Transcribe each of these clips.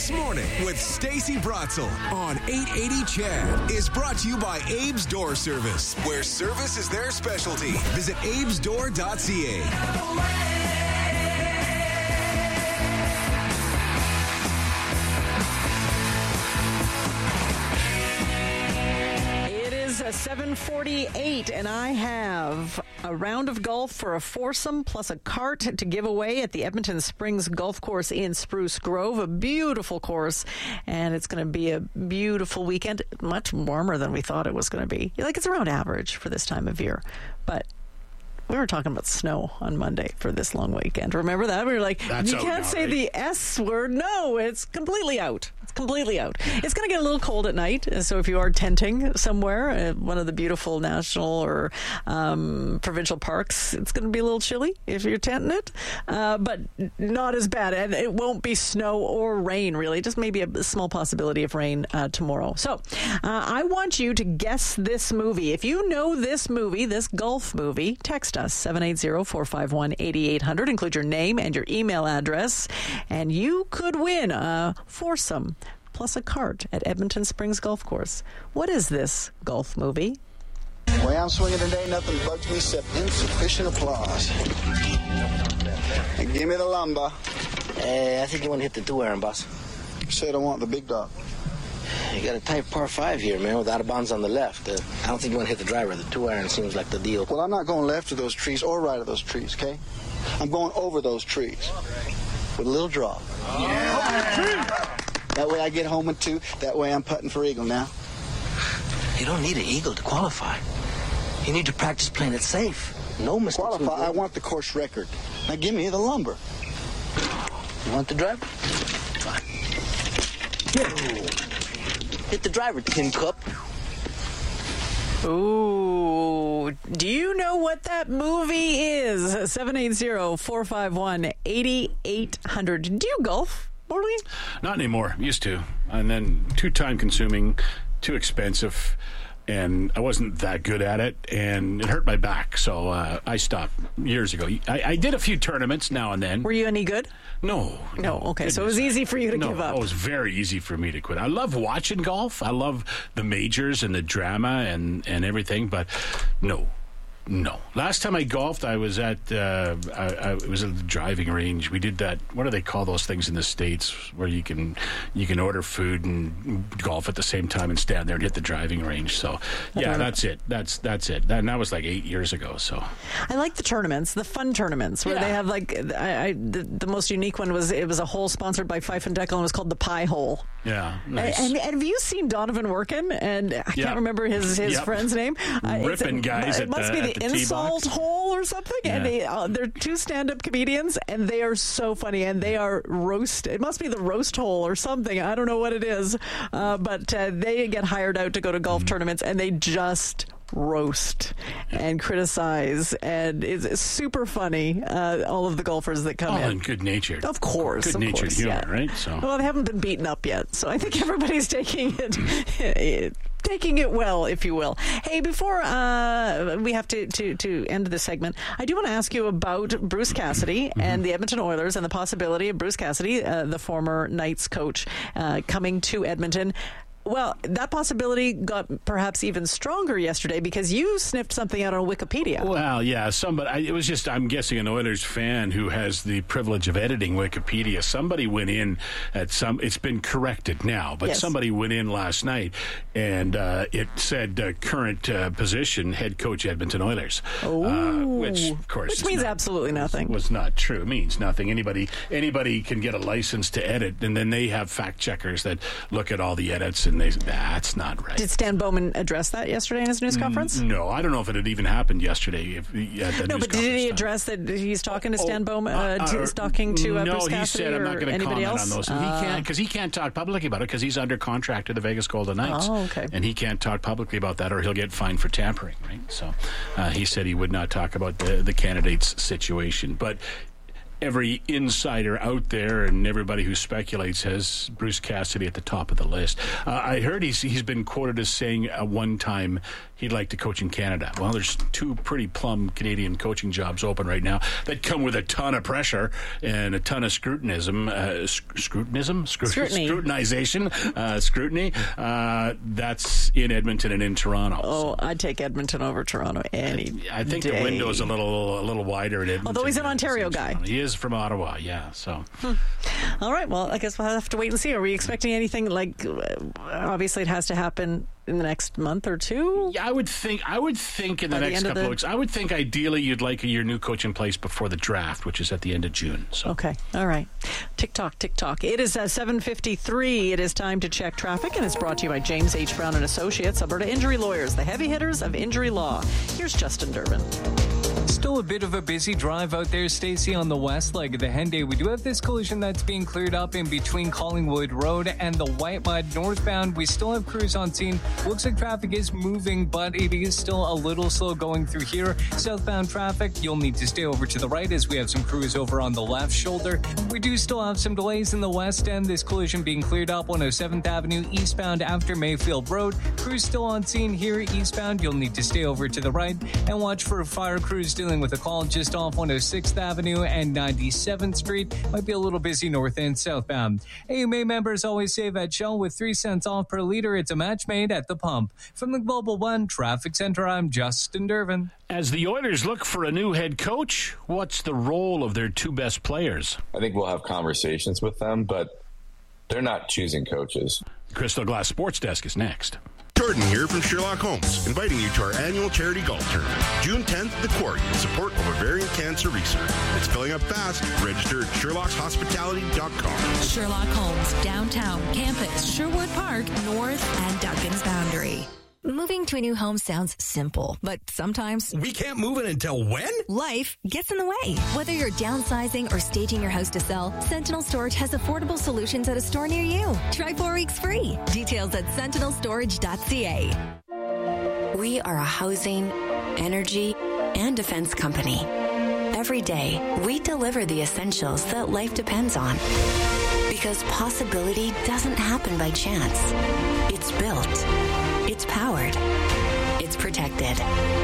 This Morning with Stacey Bratzel on 880 CHED is brought to you by Abe's Door Service, where service is their specialty. Visit abesdoor.ca. It is 7:48, and I have a round of golf for a foursome plus a cart to give away at the Edmonton Springs Golf Course in Spruce Grove. A beautiful course, and it's going to be a beautiful weekend. Much warmer than we thought it was going to be. Like, it's around average for this time of year, but we were talking about snow on Monday for this long weekend. Remember that? We were like, That's you can't say the S word. No, it's completely out. It's completely out. It's going to get a little cold at night. So if you are tenting somewhere at one of the beautiful national or provincial parks, it's going to be a little chilly if you're tenting it. But not as bad. And it won't be snow or rain, really. Just maybe a small possibility of rain tomorrow. So I want you to guess this movie. If you know this movie, this golf movie, text us 780-451-8800. Include your name and your email address, and you could win a foursome plus a cart at Edmonton Springs Golf Course. What is this golf movie? The way I'm swinging today, nothing bugs me except insufficient applause. And give me the lumber. I think you want to hit the 2-iron, boss. You said I want the big dog. You got a tight par 5 here, man, with out of bounds on the left. I don't think you want to hit the driver. The 2-iron seems like the deal. Well, I'm not going left of those trees or right of those trees, okay? I'm going over those trees with a little draw. Yeah. That way I get home in 2. That way I'm putting for eagle now. You don't need an eagle to qualify. You need to practice playing it safe. No mistakes. Qualify, I want the course record. Now give me the lumber. You want the driver? Fine. Hit the driver, Tin Cup. Ooh, do you know what that movie is? 780-451-8800. Do you golf, Morley? Not anymore. Used to. And then too time consuming, too expensive, and I wasn't that good at it, and it hurt my back, so I stopped years ago. I did a few tournaments now and then. Were you any good? No. Okay, so it was easy for you to give up. It was very easy for me to quit. I love watching golf. I love the majors and the drama and everything, but no. Last time I golfed, I was at it was at the driving range. We did that. What do they call those things in the States where you can order food and golf at the same time and stand there and hit the driving range? So yeah, that's it. That's it. That was like 8 years ago. So I like the tournaments, the fun tournaments where they have like the most unique one was it was a hole sponsored by Fife and Deckel and it was called the Pie Hole. Yeah, nice. And have you seen Donovan Workin? And I can't remember his friend's name. Ripping guys. It must be the insult hole or something. Yeah. And they're two stand-up comedians, and they are so funny, and they are roast. It must be the roast hole or something. I don't know what it is, but they get hired out to go to golf tournaments, and they just roast and criticize, and it's super funny. All of the golfers that come in, and good natured, of course, good-natured humor, right? So, well, they haven't been beaten up yet, so I think everybody's taking it well, if you will. Hey, before we have to end this segment, I do want to ask you about Bruce Cassidy and the Edmonton Oilers and the possibility of Bruce Cassidy, the former Knights coach, coming to Edmonton. Well, that possibility got perhaps even stronger yesterday because you sniffed something out on Wikipedia. Well, yeah, it was just, I'm guessing, an Oilers fan who has the privilege of editing Wikipedia. Somebody went in it's been corrected now, but somebody went in last night and it said current position, head coach Edmonton Oilers. Which, of course, which means absolutely nothing. Was not true. It means nothing. Anybody can get a license to edit, and then they have fact checkers that look at all the edits and they say, that's not right. Did Stan Bowman address that yesterday in his news conference? No, I don't know if it had even happened yesterday. But did he address that he's talking to Stan Bowman, talking to Bruce Cassidy? No, he said, I'm not going to comment on those. He can't talk publicly about it because he's under contract to the Vegas Golden Knights. Oh, okay. And he can't talk publicly about that or he'll get fined for tampering, right? So he said he would not talk about the candidate's situation. But every insider out there and everybody who speculates has Bruce Cassidy at the top of the list. I heard he's been quoted as saying at one time he'd like to coach in Canada. Well, there's 2 pretty plum Canadian coaching jobs open right now that come with a ton of pressure and a ton of scrutiny. That's in Edmonton and in Toronto. Oh, I'd take Edmonton over Toronto any I think day. The window is a little wider in Edmonton. Although he's an Ontario guy. He is from Ottawa, yeah. So, All right. Well, I guess we'll have to wait and see. Are we expecting anything like? Obviously, it has to happen in the next month or 2. Yeah, I would think in the next couple of weeks. I would think ideally you'd like your new coach in place before the draft, which is at the end of June. So. Okay. All right. Tick-tock. It is 7:53. It is time to check traffic, and it's brought to you by James H. Brown and Associates, Alberta Injury Lawyers, the heavy hitters of injury law. Here's Justin Durbin. Still a bit of a busy drive out there, Stacey, on the west leg of the Henday. We do have this collision that's being cleared up in between Collingwood Road and the White Mud northbound. We still have crews on scene. Looks like traffic is moving, but it is still a little slow going through here. Southbound traffic, you'll need to stay over to the right as we have some crews over on the left shoulder. We do still have some delays in the west end. This collision being cleared up 107th Avenue eastbound after Mayfield Road. Crews still on scene here eastbound. You'll need to stay over to the right and watch for fire crews dealing with a call just off 106th Avenue and 97th Street. Might be a little busy north and southbound. AMA members always save at Shell with 3 cents off per liter. It's a match made at the pump. From the Global One Traffic Center, I'm Justin Durbin. As the Oilers look for a new head coach, what's the role of their 2 best players? I think we'll have conversations with them, but they're not choosing coaches. Crystal Glass Sports Desk is next. Jordan here from Sherlock Holmes, inviting you to our annual charity golf tournament, June 10th at the Quarry, in support of ovarian cancer research. It's filling up fast. Register at SherlockHospitality.com. Sherlock Holmes, downtown, campus, Sherwood Park, North, and Duncan's Boundary. Moving to a new home sounds simple, but sometimes we can't move it until when? Life gets in the way. Whether you're downsizing or staging your house to sell, Sentinel Storage has affordable solutions at a store near you. Try 4 weeks free. Details at sentinelstorage.ca. We are a housing, energy, and defense company. Every day, we deliver the essentials that life depends on. Because possibility doesn't happen by chance. It's built. It's powered. It's protected.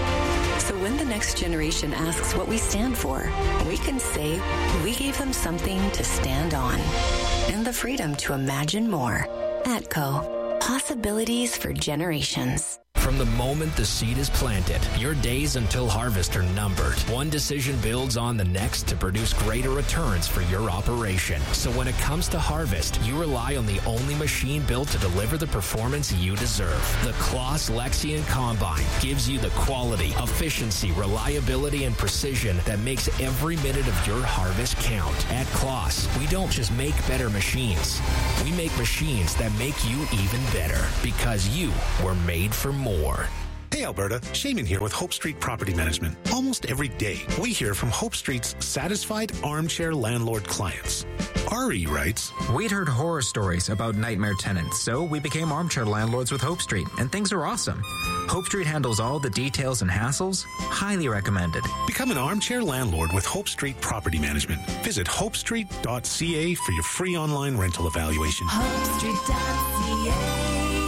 So when the next generation asks what we stand for, we can say we gave them something to stand on and the freedom to imagine more. ATCO. Possibilities for generations. From the moment the seed is planted, your days until harvest are numbered. One decision builds on the next to produce greater returns for your operation. So when it comes to harvest, you rely on the only machine built to deliver the performance you deserve. The Claas Lexion Combine gives you the quality, efficiency, reliability, and precision that makes every minute of your harvest count. At Claas, we don't just make better machines. We make machines that make you even better because you were made for more. Hey Alberta, Shaman here with Hope Street Property Management. Almost every day, we hear from Hope Street's satisfied armchair landlord clients. Ari writes, We'd heard horror stories about nightmare tenants, so we became armchair landlords with Hope Street, and things are awesome. Hope Street handles all the details and hassles. Highly recommended. Become an armchair landlord with Hope Street Property Management. Visit hopestreet.ca for your free online rental evaluation. HopeStreet.ca.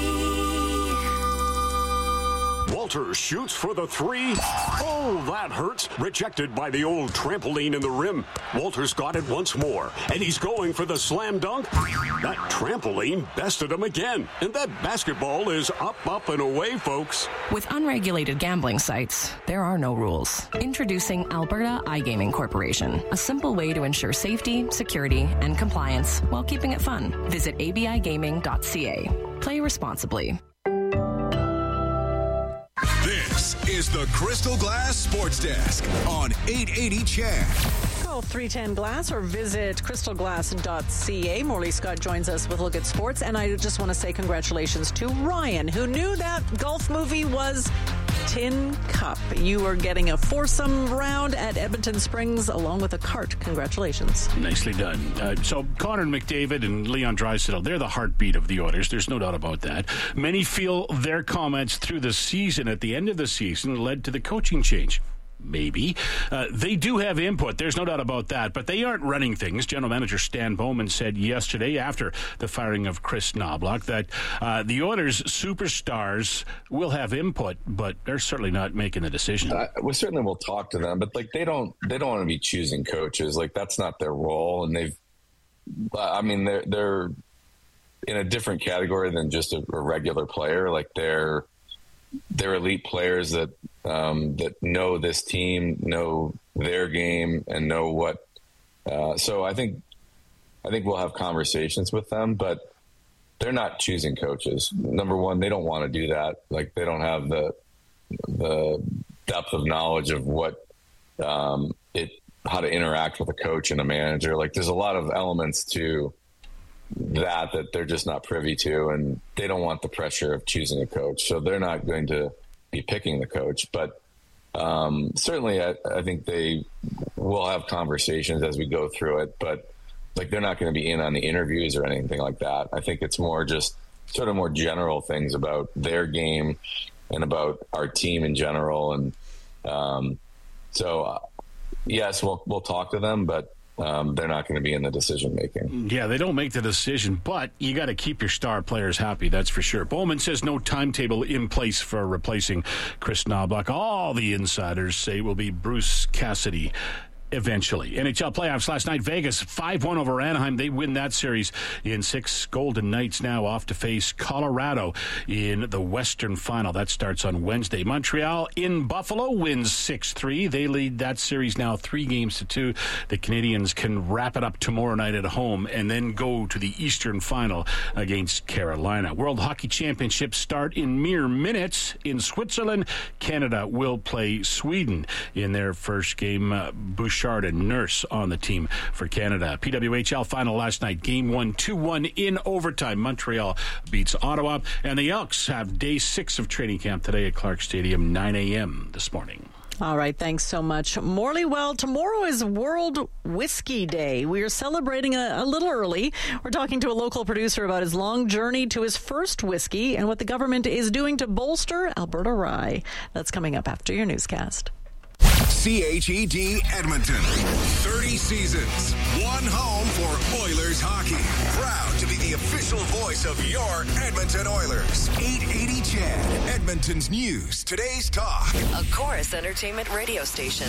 Walter shoots for the 3. Oh, that hurts. Rejected by the old trampoline in the rim. Walter's got it once more, and he's going for the slam dunk. That trampoline bested him again, and that basketball is up, and away, folks. With unregulated gambling sites, there are no rules. Introducing Alberta iGaming Corporation, a simple way to ensure safety, security, and compliance while keeping it fun. Visit abigaming.ca. Play responsibly. This is the Crystal Glass Sports Desk on 880 CHED. Call 310 Glass or visit crystalglass.ca. Morley Scott joins us with a look at sports, and I just want to say congratulations to Ryan, who knew that golf movie was Tin Cup. You are getting a foursome round at Edmonton Springs along with a cart. Congratulations. Nicely done. So Connor McDavid and Leon Draisaitl, they're the heartbeat of the Oilers. There's no doubt about that. Many feel their comments through the season at the end of the season led to the coaching change. maybe. They do have input. There's no doubt about that. But they aren't running things. General Manager Stan Bowman said yesterday, after the firing of Chris Knoblauch, that the Oilers' superstars will have input, but they're certainly not making the decision. We certainly will talk to them, but they don't want to be choosing coaches. That's not their role, and they're in a different category than just a regular player. They're elite players that know this team, know their game, and know what. So I think we'll have conversations with them, but they're not choosing coaches. Number one, they don't want to do that. They don't have the depth of knowledge of what how to interact with a coach and a manager. There's a lot of elements to that they're just not privy to, and they don't want the pressure of choosing a coach. So they're not going to be picking the coach, but certainly I think they will have conversations as we go through it, but they're not going to be in on the interviews or anything like that. I think it's more just sort of more general things about their game and about our team in general. And yes, we'll talk to them, but they're not going to be in the decision making. Yeah, they don't make the decision, but you got to keep your star players happy, that's for sure. Bowman says no timetable in place for replacing Chris Knoblauch. All the insiders say it will be Bruce Cassidy eventually. NHL playoffs last night, Vegas 5-1 over Anaheim. They win that series in 6. Golden Knights now off to face Colorado in the Western Final. That starts on Wednesday. Montreal in Buffalo wins 6-3. They lead that series now 3-2. The Canadiens can wrap it up tomorrow night at home and then go to the Eastern Final against Carolina. World Hockey Championships start in mere minutes in Switzerland. Canada will play Sweden in their first game. Bouchard and Nurse on the team for Canada. PWHL final last night. Game 1, 2-1 in overtime. Montreal beats Ottawa. And the Elks have day 6 of training camp today at Clark Stadium, 9 a.m. this morning. All right, thanks so much, Morley. Well, tomorrow is World Whiskey Day. We are celebrating a little early. We're talking to a local producer about his long journey to his first whiskey and what the government is doing to bolster Alberta rye. That's coming up after your newscast. CHED Edmonton. 30 seasons. One home for Oilers hockey. Proud to be the official voice of your Edmonton Oilers. 880 CHED. Edmonton's news. Today's talk. A Chorus Entertainment radio station.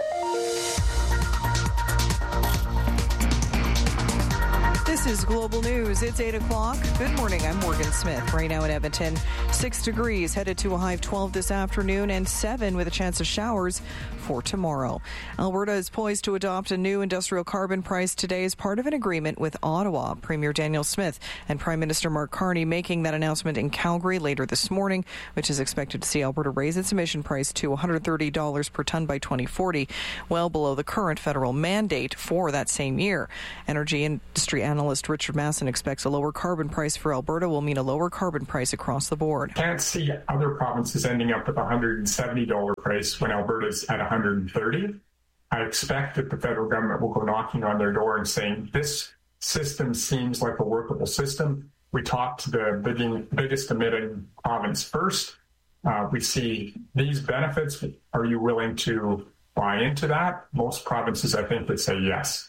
This is Global News. It's 8 o'clock. Good morning. I'm Morgan Smith. Right now in Edmonton, 6 degrees, headed to a high of 12 this afternoon and 7 with a chance of showers for tomorrow. Alberta is poised to adopt a new industrial carbon price today as part of an agreement with Ottawa. Premier Daniel Smith and Prime Minister Mark Carney making that announcement in Calgary later this morning, which is expected to see Alberta raise its emission price to $130 per tonne by 2040, well below the current federal mandate for that same year. Energy industry analyst Richard Masson expects a lower carbon price for Alberta will mean a lower carbon price across the board. Can't see other provinces ending up with a $170 price when Alberta's at $130. I expect that the federal government will go knocking on their door and saying, this system seems like a workable system. We talked to the biggest emitting province first. We see these benefits. Are you willing to buy into that? Most provinces, I think, would say yes.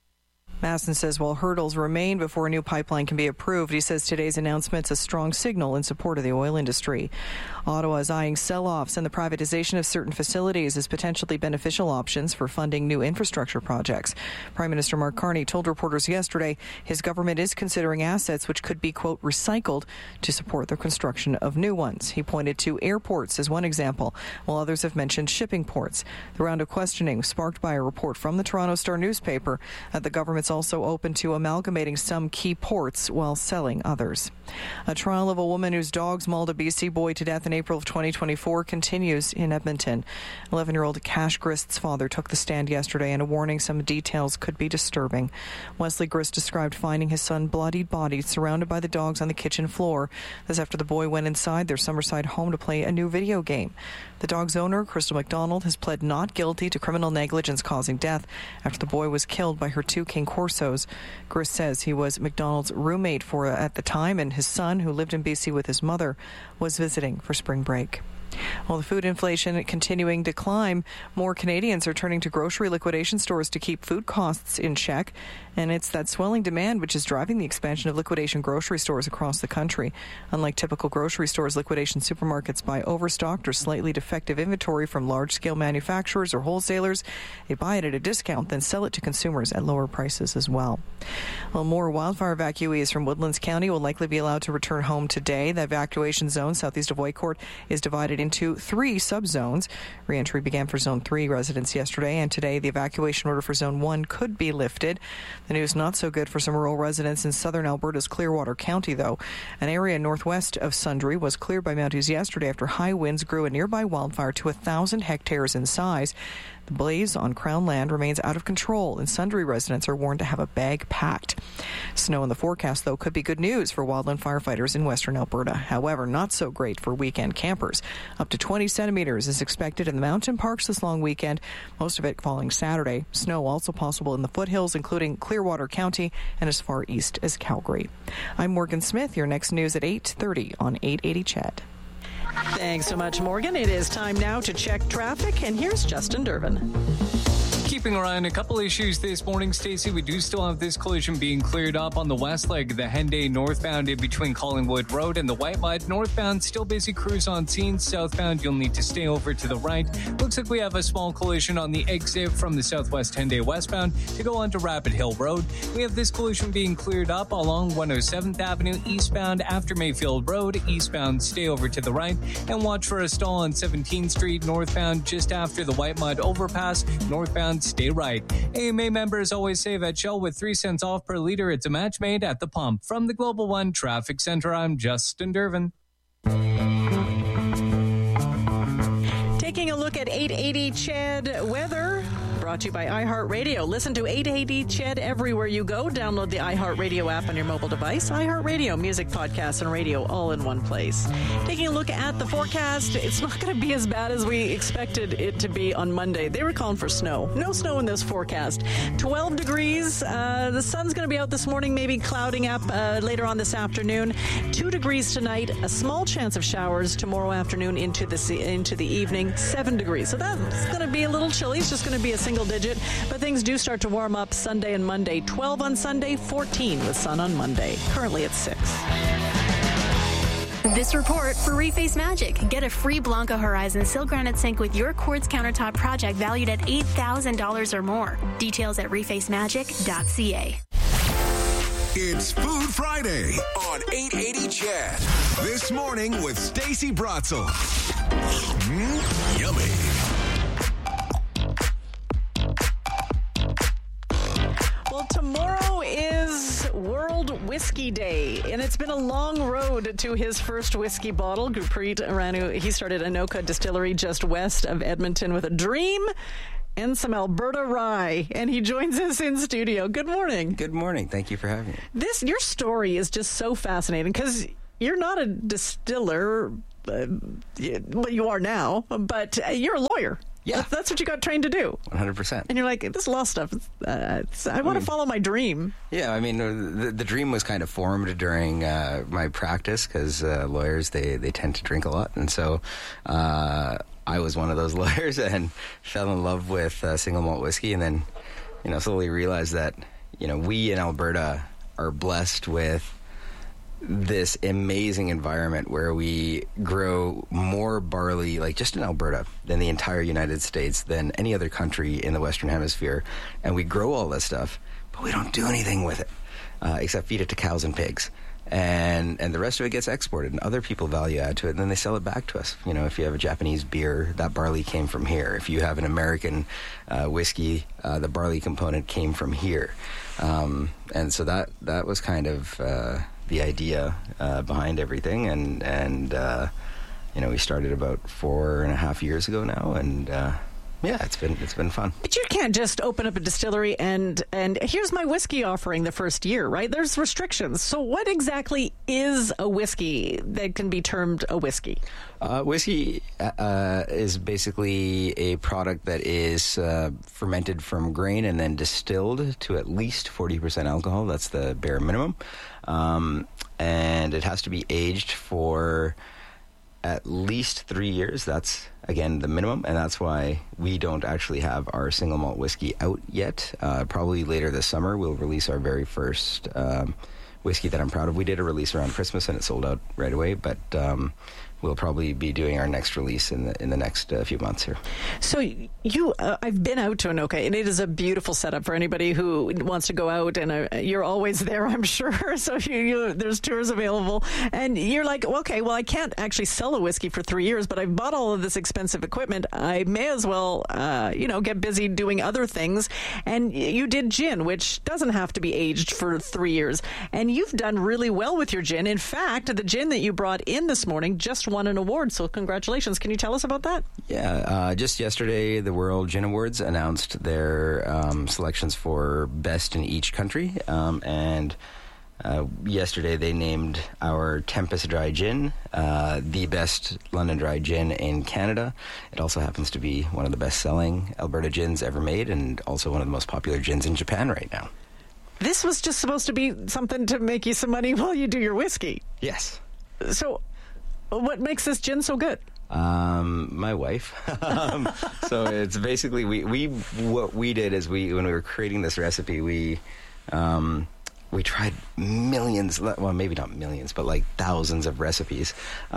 Masson says while hurdles remain before a new pipeline can be approved, he says today's announcement is a strong signal in support of the oil industry. Ottawa is eyeing sell-offs and the privatization of certain facilities as potentially beneficial options for funding new infrastructure projects. Prime Minister Mark Carney told reporters yesterday his government is considering assets which could be, quote, recycled to support the construction of new ones. He pointed to airports as one example, while others have mentioned shipping ports. The round of questioning sparked by a report from the Toronto Star newspaper that the government's also open to amalgamating some key ports while selling others. A trial of a woman whose dogs mauled a BC boy to death in April of 2024 continues in Edmonton. 11-year-old Cash Grist's father took the stand yesterday and a warning some details could be disturbing. Wesley Grist described finding his son bloodied body surrounded by the dogs on the kitchen floor. This after the boy went inside their Summerside home to play a new video game. The dog's owner, Crystal McDonald, has pled not guilty to criminal negligence causing death after the boy was killed by her 2 King Corsos. Grist says he was McDonald's roommate at the time, and his son, who lived in BC with his mother, was visiting for spring break. While the food inflation continuing to climb, more Canadians are turning to grocery liquidation stores to keep food costs in check. And it's that swelling demand which is driving the expansion of liquidation grocery stores across the country. Unlike typical grocery stores, liquidation supermarkets buy overstocked or slightly defective inventory from large-scale manufacturers or wholesalers. They buy it at a discount, then sell it to consumers at lower prices as well. Well, more wildfire evacuees from Woodlands County will likely be allowed to return home today. The evacuation zone southeast of Whitecourt is divided into 3 subzones. Re-entry began for Zone 3 residents yesterday, and today the evacuation order for Zone 1 could be lifted. The news not so good for some rural residents in southern Alberta's Clearwater County, though. An area northwest of Sundre was cleared by Mounties yesterday after high winds grew a nearby wildfire to 1,000 hectares in size. The blaze on Crown land remains out of control, and Sundre residents are warned to have a bag packed. Snow in the forecast, though, could be good news for wildland firefighters in western Alberta. However, not so great for weekend campers. Up to 20 centimeters is expected in the mountain parks this long weekend, most of it falling Saturday. Snow also possible in the foothills, including Clearwater County and as far east as Calgary. I'm Morgan Smith. Your next news at 8:30 on 880 CHED. Thanks so much, Morgan. It is time now to check traffic, and here's Justin Durbin. Keeping our eye on a couple issues this morning, Stacey. We do still have this collision being cleared up on the west leg of the Henday northbound in between Collingwood Road and the White Mud. Northbound, still busy crews on scene. Southbound, you'll need to stay over to the right. Looks like we have a small collision on the exit from the southwest Henday westbound to go onto Rapid Hill Road. We have this collision being cleared up along 107th Avenue eastbound after Mayfield Road. Eastbound, stay over to the right. And watch for a stall on 17th Street northbound just after the White Mud overpass. Northbound, stay right. AMA members always save at Shell with 3 cents off per liter. It's a match made at the pump. From the Global One Traffic Center, I'm Justin Durbin. Taking a look at 880 CHED weather. Brought to you by iHeartRadio. Listen to 880 CHED everywhere you go. Download the iHeartRadio app on your mobile device. iHeartRadio, music, podcasts, and radio all in one place. Taking a look at the forecast, it's not going to be as bad as we expected it to be on Monday. They were calling for snow. No snow in this forecast. 12 degrees. The sun's going to be out this morning, maybe clouding up later on this afternoon. 2 degrees tonight. A small chance of showers tomorrow afternoon into the evening. 7 degrees. So that's going to be a little chilly. It's just going to be a single digit, but things do start to warm up Sunday and Monday. 12 on Sunday, 14 with sun on Monday. Currently at 6. This report for Reface Magic. Get a free Blanca Horizon Sil Granite Sink with your quartz countertop project valued at $8,000 or more. Details at refacemagic.ca. It's Food Friday on 880 CHED. This morning with Stacey Brotzel. Yummy. Well, tomorrow is World Whiskey Day, and it's been a long road to his first whiskey bottle. Gurpreet Ranu, he started Anoka Distillery just west of Edmonton with a dream and some Alberta rye, and he joins us in studio. Good morning. Good morning. Thank you for having me. Your story is just so fascinating because you're not a distiller, well, you are now, but you're a lawyer. Yeah. That's what you got trained to do. 100%. And you're like, this law stuff, I want to follow my dream. Yeah, I mean, the dream was kind of formed during my practice because lawyers, they tend to drink a lot. And so I was one of those lawyers and fell in love with single malt whiskey, and then, slowly realized that, we in Alberta are blessed with this amazing environment where we grow more barley, like just in Alberta, than the entire United States, than any other country in the Western Hemisphere. And we grow all this stuff, but we don't do anything with it, except feed it to cows and pigs. And the rest of it gets exported, and other people value add to it, and then they sell it back to us. If you have a Japanese beer, that barley came from here. If you have an American whiskey, the barley component came from here. And so that was kind of the idea behind everything, and we started about 4.5 years ago now, and it's been fun. But you can't just open up a distillery and here's my whiskey offering the first year, right? There's restrictions. So what exactly is a whiskey that can be termed a whiskey? Whiskey is basically a product that is fermented from grain and then distilled to at least 40% alcohol. That's the bare minimum. And it has to be aged for at least 3 years. That's, again, the minimum, and that's why we don't actually have our single malt whiskey out yet. Probably later this summer, we'll release our very first whiskey that I'm proud of. We did a release around Christmas, and it sold out right away, but we'll probably be doing our next release in the next few months here. So I've been out to Anoka, and it is a beautiful setup for anybody who wants to go out, and you're always there, I'm sure. So there's tours available, and you're like, okay, well, I can't actually sell a whiskey for 3 years, but I've bought all of this expensive equipment. I may as well, get busy doing other things. And you did gin, which doesn't have to be aged for 3 years, and you've done really well with your gin. In fact, the gin that you brought in this morning just won an award, so congratulations. Can you tell us about that? Yeah, just yesterday, the World Gin Awards announced their selections for best in each country, and yesterday they named our Tempest Dry Gin the best London Dry Gin in Canada. It also happens to be one of the best-selling Alberta gins ever made, and also one of the most popular gins in Japan right now. This was just supposed to be something to make you some money while you do your whiskey. Yes. So what makes this gin so good? My wife. So it's basically what we did is when we were creating this recipe, we tried millions, well, maybe not millions, but like thousands of recipes,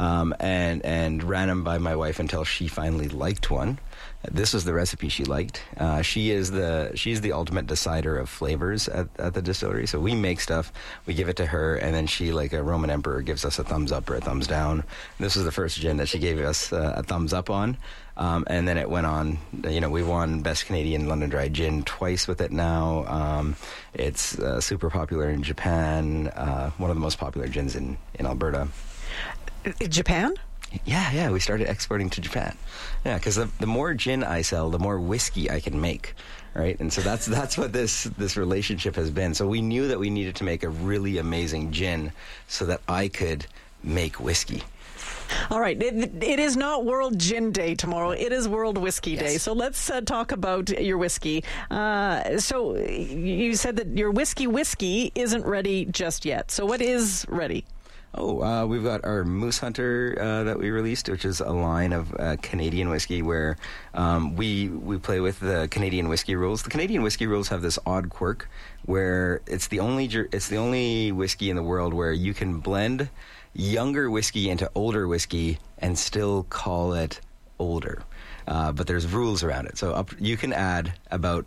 and ran them by my wife until she finally liked one. This was the recipe she liked. She's the ultimate decider of flavors at the distillery. So we make stuff, we give it to her, and then she, like a Roman emperor, gives us a thumbs up or a thumbs down. This was the first gin that she gave us a thumbs up on. And then it went on. We won Best Canadian London Dry Gin twice with it now. It's super popular in Japan. One of the most popular gins in Alberta. Japan? Yeah, we started exporting to Japan. Yeah, because the more gin I sell, the more whiskey I can make, right? And so that's what this relationship has been. So we knew that we needed to make a really amazing gin so that I could make whiskey. All right. It is not World Gin Day tomorrow. It is World Whiskey Day. So let's talk about your whiskey. So you said that your whiskey isn't ready just yet. So what is ready? We've got our Moose Hunter that we released, which is a line of Canadian whiskey where we play with the Canadian whiskey rules. The Canadian whiskey rules have this odd quirk where it's the only whiskey in the world where you can blend younger whiskey into older whiskey and still call it older. But there's rules around it. So you can add about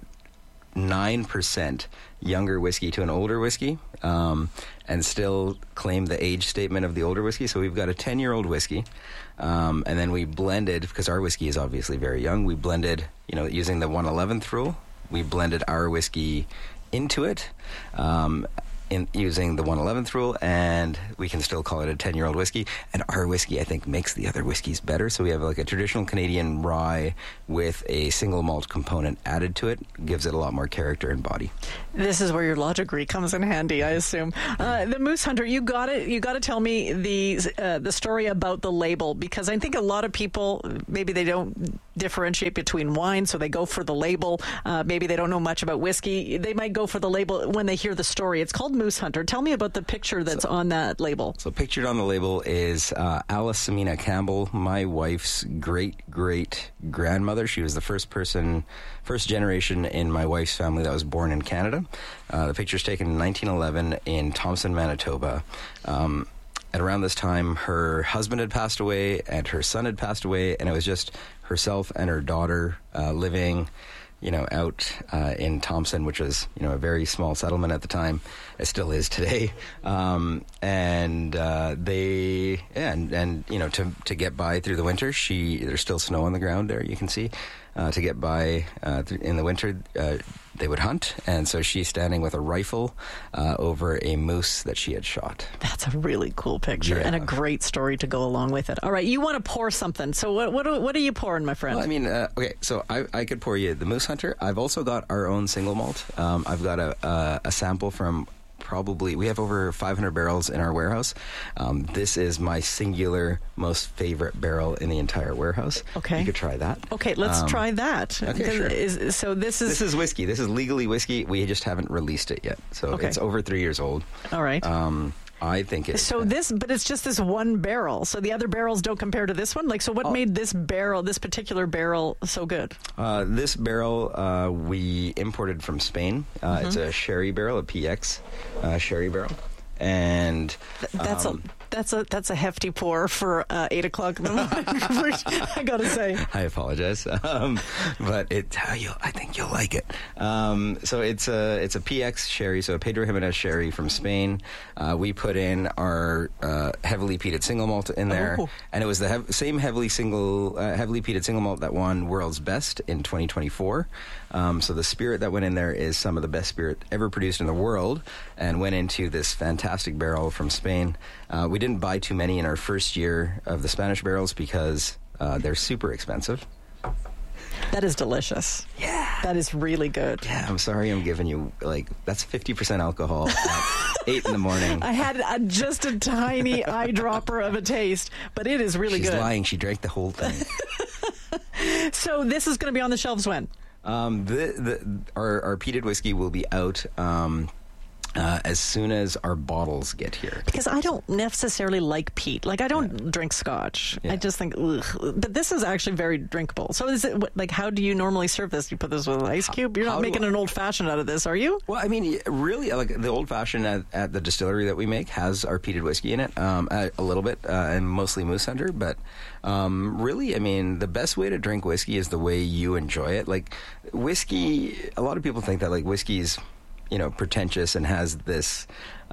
9% younger whiskey to an older whiskey and still claim the age statement of the older whiskey. So we've got a 10-year-old whiskey, and then we blended, because our whiskey is obviously very young, we blended, using the 1/11th rule, we blended our whiskey into it using the 1/11th rule, and we can still call it a 10-year-old whiskey. And our whiskey, I think, makes the other whiskeys better. So we have like a traditional Canadian rye with a single malt component added to it. Gives it a lot more character and body. This is where your law degree comes in handy, I assume. The Moose Hunter, you got to tell me the story about the label, because I think a lot of people, maybe they don't differentiate between wine, so they go for the label. Maybe they don't know much about whiskey. They might go for the label when they hear the story. It's called Moose Hunter. Tell me about the picture that's on that label. So pictured on the label is Alice Samina Campbell, my wife's great-great-grandmother. She was the first generation in my wife's family that was born in Canada. The picture's taken in 1911 in Thompson, Manitoba. At around this time, her husband had passed away and her son had passed away, and it was just herself and her daughter living out in Thompson, which was, a very small settlement at the time. It still is today. To get by through the winter, there's still snow on the ground there, you can see. To get by in the winter, they would hunt, and so she's standing with a rifle over a moose that she had shot. That's a really cool picture and a great story to go along with it. All right, you want to pour something. So what are you pouring, my friend? Well, okay, so I could pour you the Moose Hunter. I've also got our own single malt. I've got a sample from we have over 500 barrels in our warehouse. This is my singular most favorite barrel in the entire warehouse. Okay. You could try that. Okay, let's try that. Okay, sure. This is whiskey. This is legally whiskey. We just haven't released it yet. So It's over 3 years old. All right. I think it's... So but it's just this one barrel. So the other barrels don't compare to this one? Like, so what made this particular barrel so good? This barrel we imported from Spain. It's a sherry barrel, a PX sherry barrel. And that's a hefty pour for 8 o'clock in the morning. I gotta say, I apologize, but I think you'll like it. So it's a PX sherry, so a Pedro Jimenez sherry from Spain. We put in our heavily peated single malt in there, and it was the same heavily peated single malt that won World's Best in 2024. So the spirit that went in there is some of the best spirit ever produced in the world, and went into this fantastic barrel from Spain. We didn't buy too many in our first year of the Spanish barrels because they're super expensive. That is delicious. Yeah. That is really good. Yeah, I'm sorry I'm giving you, that's 50% alcohol at 8 in the morning. I had just a tiny eyedropper of a taste, but it is really good. She's lying. She drank the whole thing. So this is going to be on the shelves when? Our peated whiskey will be out as soon as our bottles get here. Because I don't necessarily like peat. Like, I don't drink scotch. Yeah. I just think, ugh. But this is actually very drinkable. So is it, how do you normally serve this? You put this with an ice cube? You're not making an old-fashioned out of this, are you? Well, I mean, really, the old-fashioned at the distillery that we make has our peated whiskey in it, a little bit, and mostly Moose Hunter. But really, I mean, the best way to drink whiskey is the way you enjoy it. Like, whiskey, a lot of people think that, whiskey's pretentious and has this,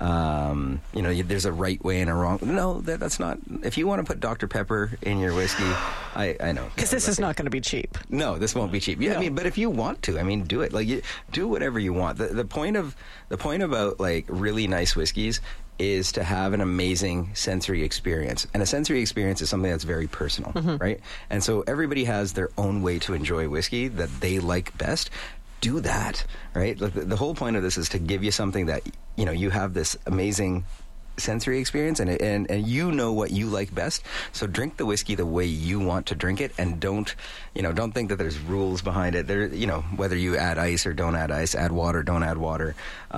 there's a right way and a wrong. No, that's not. If you want to put Dr. Pepper in your whiskey, I know. Because this is not going to be cheap. No, this won't be cheap. Yeah, no. I mean, but if you want to, do it. Do whatever you want. The point about really nice whiskeys is to have an amazing sensory experience. And a sensory experience is something that's very personal, right? And so everybody has their own way to enjoy whiskey that they like best. Do that, right? The whole point of this is to give you something that, you have this amazing sensory experience and you know what you like best. So drink the whiskey the way you want to drink it, and don't think that there's rules behind it. There, whether you add ice or don't add ice, add water, don't add water.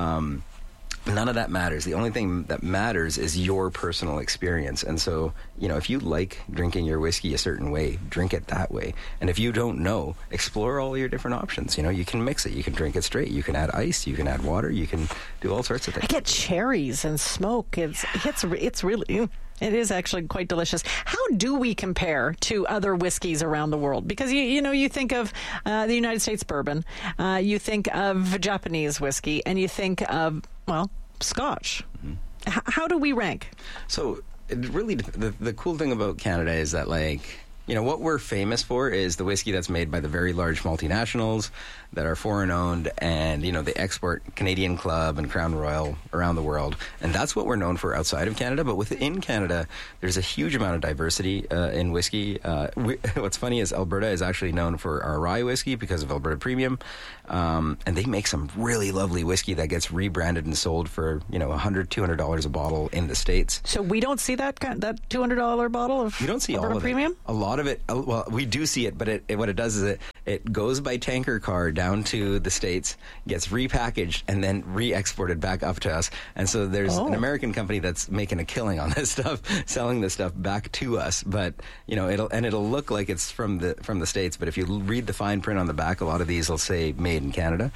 None of that matters. The only thing that matters is your personal experience. And so, if you like drinking your whiskey a certain way, drink it that way. And if you don't know, explore all your different options. You can mix it. You can drink it straight. You can add ice. You can add water. You can do all sorts of things. I get cherries and smoke. It's really... It is actually quite delicious. How do we compare to other whiskeys around the world? Because, you think of the United States bourbon, you think of Japanese whiskey, and you think of, Scotch. Mm-hmm. How do we rank? So, really, the cool thing about Canada is that, what we're famous for is the whiskey that's made by the very large multinationals that are foreign-owned, and, they export Canadian Club and Crown Royal around the world. And that's what we're known for outside of Canada. But within Canada, there's a huge amount of diversity in whiskey. What's funny is Alberta is actually known for our rye whiskey because of Alberta Premium. And they make some really lovely whiskey that gets rebranded and sold for, $100, $200 a bottle in the States. So we don't see that $200 bottle of you don't see Alberta all of Premium? It. A lot of it, well, we do see it, but what it does is it goes by tanker car down to the States, gets repackaged, and then re-exported back up to us. And so there's an American company that's making a killing on this stuff, selling this stuff back to us. But it'll look like it's from the States. But if you read the fine print on the back, a lot of these will say "Made in Canada."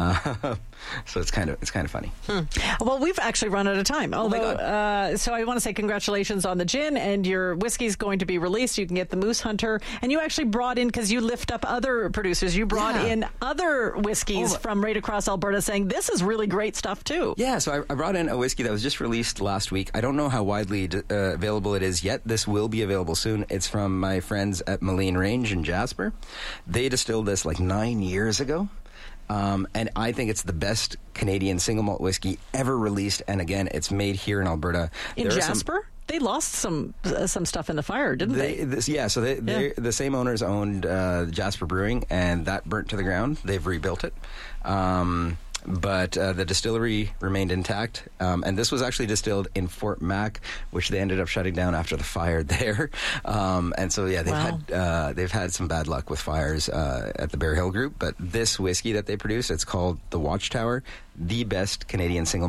So it's kind of funny. Well, we've actually run out of time. Although, so I want to say congratulations on the gin, and your whiskey's going to be released. You can get the Moose Hunter, and you actually brought in, because you lift up other producers, you brought in other whiskeys from right across Alberta, saying this is really great stuff too. Yeah, so I brought in a whiskey that was just released last week. I don't know how widely available it is yet. This will be available soon. It's from my friends at Moline Range in Jasper. They distilled this 9 years ago. And I think it's the best Canadian single malt whiskey ever released. And again, it's made here in Alberta. In Jasper? They lost some stuff in the fire, didn't they? The same owners owned Jasper Brewing, and that burnt to the ground. They've rebuilt it. But the distillery remained intact. And this was actually distilled in Fort Mac, which they ended up shutting down after the fire there. And so, they've had some bad luck with fires at the Bear Hill Group. But this whiskey that they produce, it's called the Watchtower, the best Canadian single malt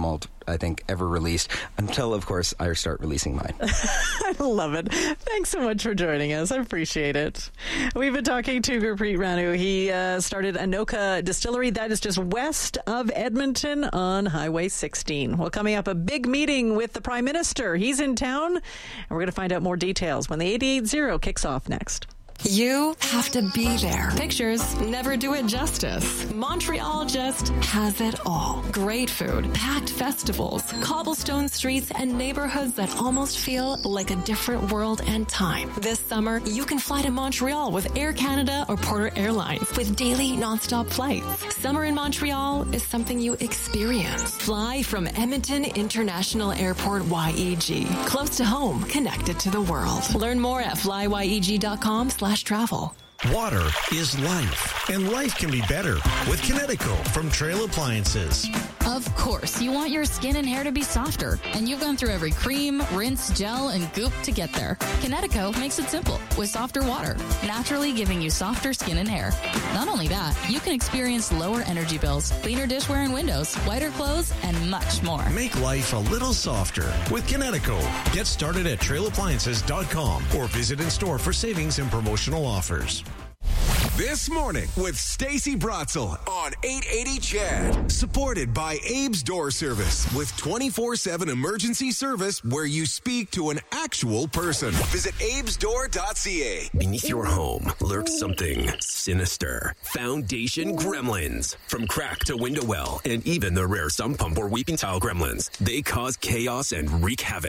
I think, ever released, until, of course, I start releasing mine. I love it. Thanks so much for joining us. I appreciate it. We've been talking to Gurpreet Ranu. He started Anoka Distillery. That is just west of Edmonton on Highway 16. Well, coming up, a big meeting with the Prime Minister. He's in town, and we're going to find out more details when the 88.0 kicks off next. You have to be there. Pictures never do it justice. Montreal just has it all. Great food, packed festivals, cobblestone streets, and neighborhoods that almost feel like a different world and time. This summer, you can fly to Montreal with Air Canada or Porter Airlines with daily nonstop flights. Summer in Montreal is something you experience. Fly from Edmonton International Airport YEG. Close to home, connected to the world. Learn more at flyyeg.com/travel. Water is life, and life can be better with Kinetico from Trail Appliances. Of course, you want your skin and hair to be softer, and you've gone through every cream, rinse, gel, and goop to get there. Kinetico makes it simple with softer water, naturally giving you softer skin and hair. Not only that, you can experience lower energy bills, cleaner dishware and windows, whiter clothes, and much more. Make life a little softer with Kinetico. Get started at trailappliances.com or visit in store for savings and promotional offers. This morning with Stacey Bratzel on 880 CHED. Supported by Abe's Door Service with 24/7 emergency service where you speak to an actual person. Visit abesdoor.ca. Beneath your home lurks something sinister. Foundation gremlins. From crack to window well and even the rare sump pump or weeping tile gremlins. They cause chaos and wreak havoc.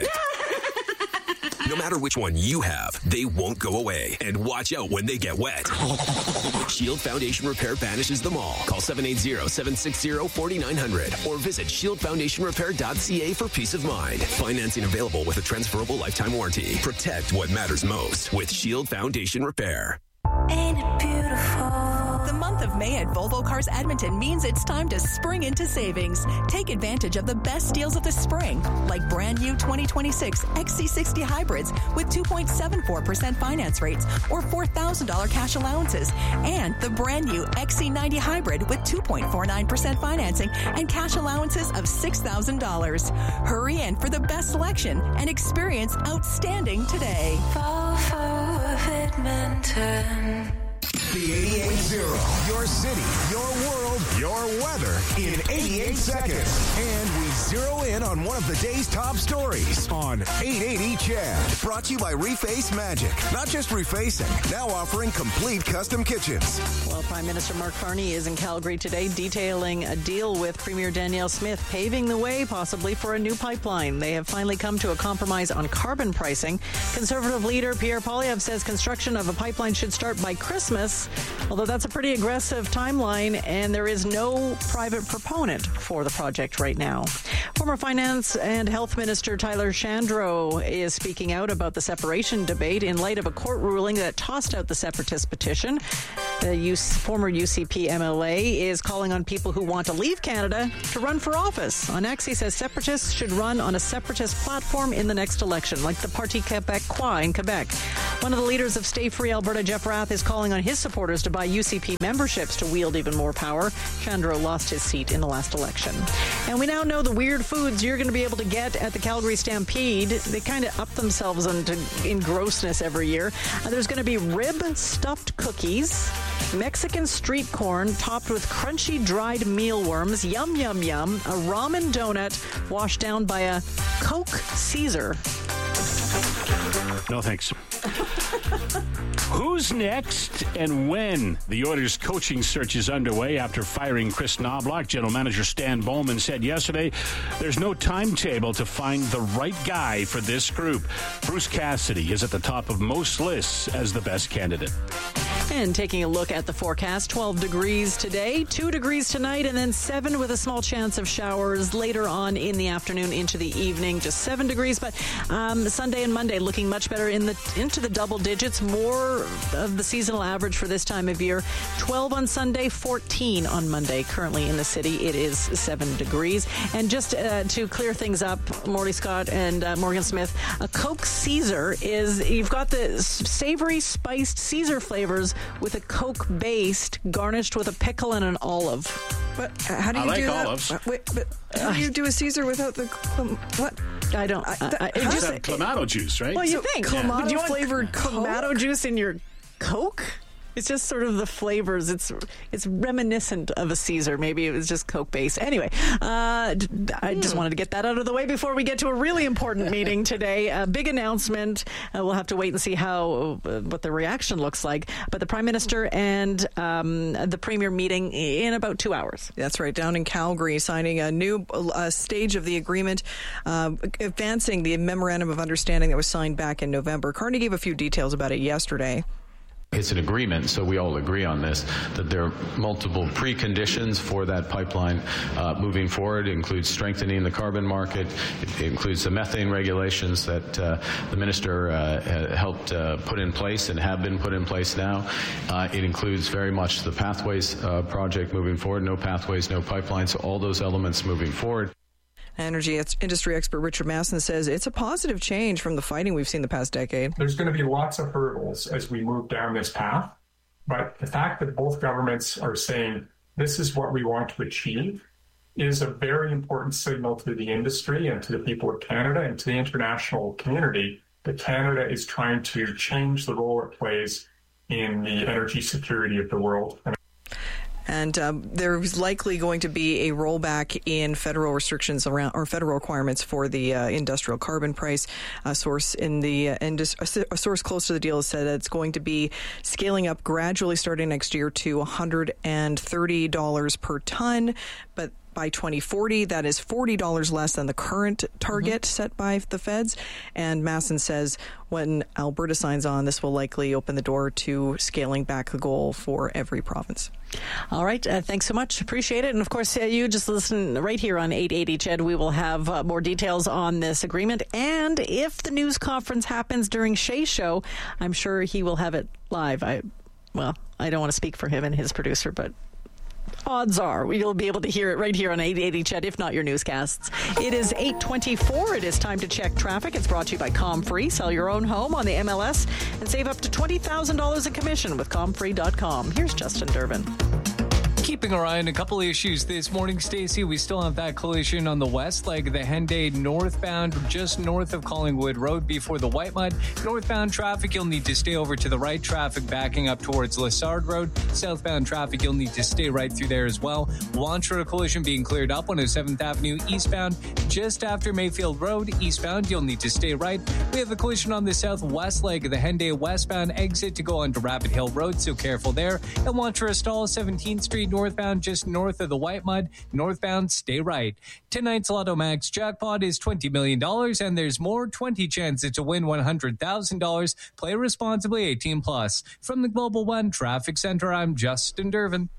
No matter which one you have, they won't go away. And watch out when they get wet. Shield Foundation Repair banishes them all. Call 780-760-4900 or visit shieldfoundationrepair.ca for peace of mind. Financing available with a transferable lifetime warranty. Protect what matters most with Shield Foundation Repair. Ain't it beautiful? The month of May at Volvo Cars Edmonton means it's time to spring into savings. Take advantage of the best deals of the spring, like brand new 2026 XC60 hybrids with 2.74% finance rates or $4,000 cash allowances, and the brand new XC90 hybrid with 2.49% financing and cash allowances of $6,000. Hurry in for the best selection and experience outstanding today. Volvo of Edmonton. The 88.0, your city, your world, your weather in 88 seconds. And we zero in on one of the day's top stories on 880 CHED. Brought to you by Reface Magic. Not just refacing, now offering complete custom kitchens. Well, Prime Minister Mark Carney is in Calgary today detailing a deal with Premier Danielle Smith, paving the way possibly for a new pipeline. They have finally come to a compromise on carbon pricing. Conservative leader Pierre Poilievre says construction of a pipeline should start by Christmas, although that's a pretty aggressive timeline, and there is no private proponent for the project right now. Former Finance and Health Minister Tyler Shandro is speaking out about the separation debate in light of a court ruling that tossed out the separatist petition. The former UCP MLA is calling on people who want to leave Canada to run for office. On X, he says separatists should run on a separatist platform in the next election, like the Parti Québécois in Quebec. One of the leaders of Stay Free Alberta, Jeff Rath, is calling on his supporters to buy UCP memberships to wield even more power. Shandro lost his seat in the last election. And we now know the weird foods you're going to be able to get at the Calgary Stampede. They kind of up themselves in grossness every year. There's going to be rib-stuffed cookies, Mexican street corn topped with crunchy dried mealworms, yum, yum, yum, a ramen donut washed down by a Coke Caesar. No, thanks. Who's next and when? The Oilers coaching search is underway after firing Chris Knobloch. General Manager Stan Bowman said yesterday there's no timetable to find the right guy for this group. Bruce Cassidy is at the top of most lists as the best candidate. And taking a look at the forecast, 12 degrees today, 2 degrees tonight, and then 7 with a small chance of showers later on in the afternoon into the evening. Just 7 degrees, but Sunday and Monday looking much better into the double digits, more of the seasonal average for this time of year. 12 on Sunday, 14 on Monday. Currently in the city, it is 7 degrees. And just to clear things up, Morley Scott and Morgan Smith, a Coke Caesar is, you've got the savory spiced Caesar flavors with a Coke based, garnished with a pickle and an olive. But how do you I like do that? olives. Wait, but how do you do a Caesar without the what? I don't. You just have Clamato juice, right? Well, you think Clamato Do you want flavored Clamato juice in your Coke? It's just sort of the flavors. It's reminiscent of a Caesar. Maybe it was just Coke based. Anyway, I just wanted to get that out of the way before we get to a really important meeting today. A big announcement. We'll have to wait and see what the reaction looks like. But the Prime Minister and the Premier meeting in about 2 hours. That's right, down in Calgary, signing a new stage of the agreement, advancing the Memorandum of Understanding that was signed back in November. Carney gave a few details about it yesterday. It's an agreement, so we all agree on this, that there are multiple preconditions for that pipeline moving forward. It includes strengthening the carbon market. It includes the methane regulations that the minister helped put in place and have been put in place now. It includes very much the Pathways project moving forward. No pathways, no pipelines, so all those elements moving forward. Energy industry expert Richard Masson says it's a positive change from the fighting we've seen the past decade. There's going to be lots of hurdles as we move down this path, but the fact that both governments are saying this is what we want to achieve is a very important signal to the industry and to the people of Canada and to the international community that Canada is trying to change the role it plays in the energy security of the world. And there's likely going to be a rollback in federal restrictions around or federal requirements for the industrial carbon price. A source in the a source close to the deal has said that it's going to be scaling up gradually starting next year to $130 per ton, but by 2040, that is $40 less than the current target set by the feds. And Masson says when Alberta signs on, this will likely open the door to scaling back the goal for every province. All right. Thanks so much. Appreciate it. And of course, you just listen right here on 880 CHED. We will have more details on this agreement. And if the news conference happens during Shay's show, I'm sure he will have it live. I don't want to speak for him and his producer, but odds are you'll be able to hear it right here on 880 CHED, if not your newscasts. It is 8:24. It is time to check traffic. It's brought to you by ComFree. Sell your own home on the MLS and save up to $20,000 in commission with ComFree.com. Here's Justin Durbin. Keeping our eye on a couple issues this morning, Stacey. We still have that collision on the west leg of the Henday northbound, just north of Collingwood Road before the Whitemud. Northbound traffic, you'll need to stay over to the right. Traffic backing up towards Lessard Road. Southbound traffic, you'll need to stay right through there as well. Wanchera collision being cleared up on 7th Avenue eastbound, just after Mayfield Road. Eastbound, you'll need to stay right. We have a collision on the southwest leg of the Henday westbound exit to go onto Rabbit Hill Road, so careful there. And Wanchera Stall, 17th Street northbound, just north of the Whitemud. Northbound, stay right. Tonight's Lotto Max jackpot is $20 million, and there's more. 20 chances to win $100,000. Play responsibly, 18 plus. From the Global One Traffic Center, I'm Justin Durbin.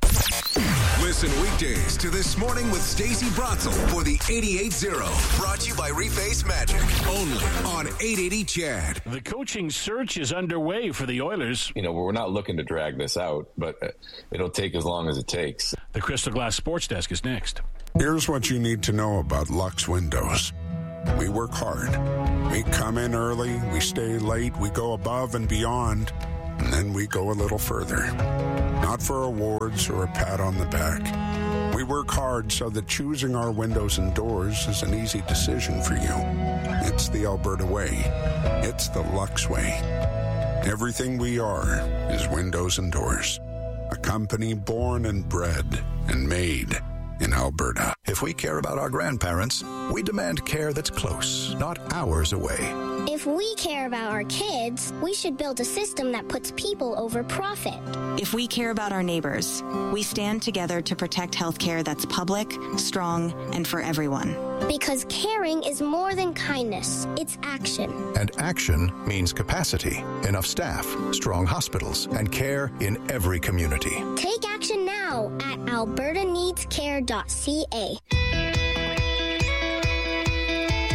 Listen weekdays to This Morning with Stacey Bratzel for the 88.0. Brought to you by Reface Magic. Only on 880 CHED. The coaching search is underway for the Oilers. We're not looking to drag this out, but it'll take as long as it takes. The Crystal Glass Sports Desk is next. Here's what you need to know about Lux Windows. We work hard. We come in early, we stay late, we go above and beyond, and then we go a little further. Not for awards or a pat on the back. We work hard so that choosing our windows and doors is an easy decision for you. It's the Alberta way. It's the Lux way. Everything we are is windows and doors. A company born and bred and made in Alberta. If we care about our grandparents, we demand care that's close, not hours away. If we care about our kids, we should build a system that puts people over profit. If we care about our neighbors, we stand together to protect healthcare that's public, strong, and for everyone. Because caring is more than kindness, it's action. And action means capacity, enough staff, strong hospitals, and care in every community. Take action now at albertaneedscare.ca.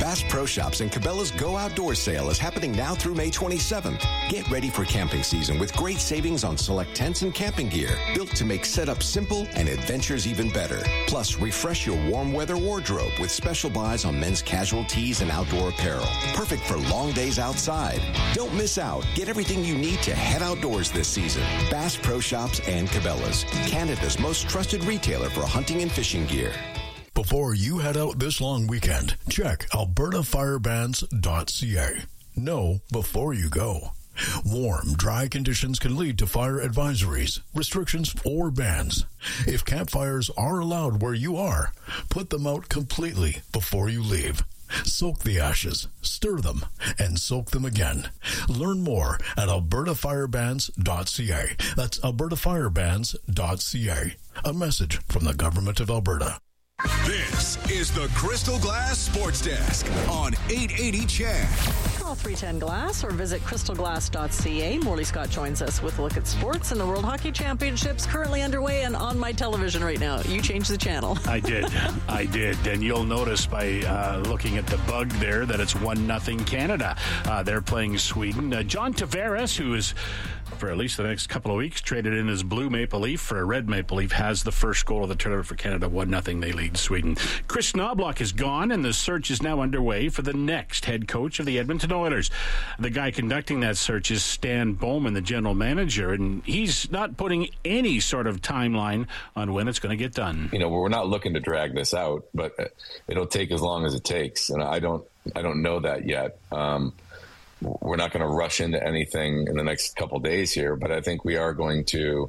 Bass Pro Shops and Cabela's Go Outdoors sale is happening now through May 27th. Get ready for camping season with great savings on select tents and camping gear, built to make setup simple and adventures even better. Plus, refresh your warm weather wardrobe with special buys on men's casual tees and outdoor apparel. Perfect for long days outside. Don't miss out. Get everything you need to head outdoors this season. Bass Pro Shops and Cabela's, Canada's most trusted retailer for hunting and fishing gear. Before you head out this long weekend, check albertafirebans.ca. Know before you go. Warm, dry conditions can lead to fire advisories, restrictions, or bans. If campfires are allowed where you are, put them out completely before you leave. Soak the ashes, stir them, and soak them again. Learn more at albertafirebans.ca. That's albertafirebans.ca. A message from the Government of Alberta. This is the Crystal Glass Sports Desk on 880 CHED. Call 310-GLASS or visit crystalglass.ca. Morley Scott joins us with a look at sports and the World Hockey Championships currently underway and on my television right now. You changed the channel. I did. And you'll notice by looking at the bug there that it's 1-0 Canada. They're playing Sweden. John Tavares, who is, for at least the next couple of weeks, traded in his blue maple leaf for a red maple leaf, has the first goal of the tournament for Canada. 1-0, they lead Sweden. Chris Knobloch is gone, and the search is now underway for the next head coach of the Edmonton Oilers. The guy conducting that search is Stan Bowman, the general manager, and he's not putting any sort of timeline on when it's going to get done. You know, we're not looking to drag this out, but it'll take as long as it takes, and I don't know that yet. We're not going to rush into anything in the next couple of days here, but I think we are going to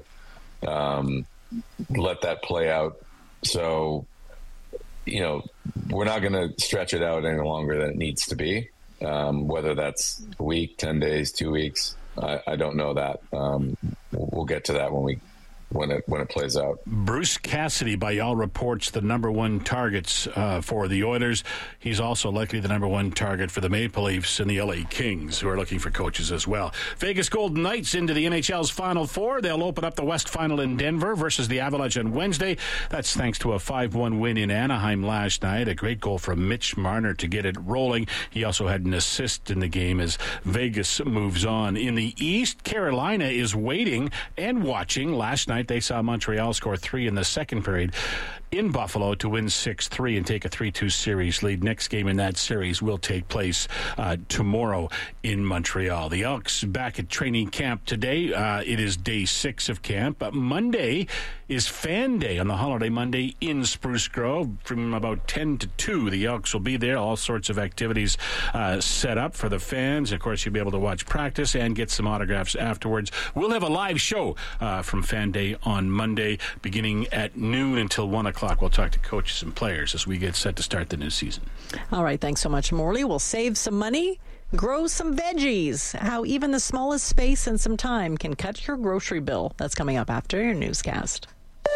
let that play out. So, you know, we're not going to stretch it out any longer than it needs to be, whether that's a week, 10 days, 2 weeks. I don't know that. We'll get to that when it plays out. Bruce Cassidy, by all reports, the number one targets for the Oilers. He's also likely the number one target for the Maple Leafs and the LA Kings, who are looking for coaches as well. Vegas Golden Knights into the NHL's Final Four. They'll open up the West Final in Denver versus the Avalanche on Wednesday. That's thanks to a 5-1 win in Anaheim last night. A great goal from Mitch Marner to get it rolling. He also had an assist in the game as Vegas moves on. In the East, Carolina is waiting and watching. Last night, they saw Montreal score 3 in the second period in Buffalo to win 6-3 and take a 3-2 series lead. Next game in that series will take place tomorrow in Montreal. The Elks back at training camp today. It is day 6 of camp. Monday is Fan Day on the holiday Monday in Spruce Grove from about 10 to 2. The Elks will be there. All sorts of activities set up for the fans. Of course, you'll be able to watch practice and get some autographs afterwards. We'll have a live show from Fan Day on Monday beginning at noon until 1 o'clock. We'll talk to coaches and players as we get set to start the new season. All right, thanks so much, Morley. We'll save some money, grow some veggies. How even the smallest space and some time can cut your grocery bill. That's coming up after your newscast.